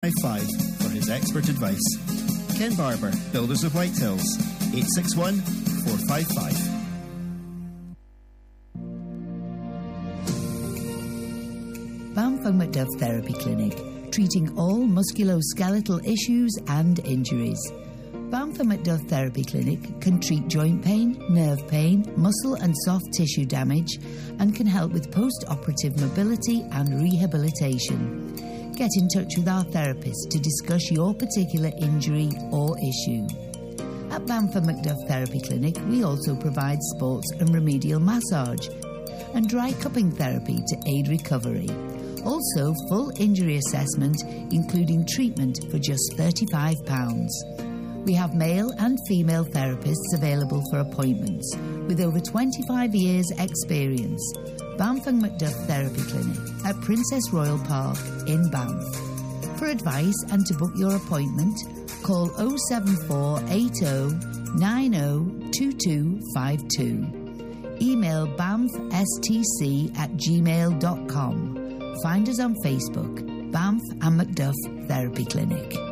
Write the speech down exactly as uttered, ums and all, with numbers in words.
five for his expert advice. Ken Barber, Builders of Whitehills, eight six one, four five five. Banff and Macduff Therapy Clinic, treating all musculoskeletal issues and injuries. Banff and Macduff Therapy Clinic can treat joint pain, nerve pain, muscle and soft tissue damage, and can help with post-operative mobility and rehabilitation. Get in touch with our therapist to discuss your particular injury or issue. At Banff and Macduff Therapy Clinic, we also provide sports and remedial massage and dry cupping therapy to aid recovery. Also, full injury assessment, including treatment for just thirty-five pounds. We have male and female therapists available for appointments with over twenty-five years' experience. Banff and Macduff Therapy Clinic at Princess Royal Park in Banff. For advice and to book your appointment, call oh seven four eight oh nine oh two two five two. Email banffstc at gmail dot com. Find us on Facebook, Banff and Macduff Therapy Clinic.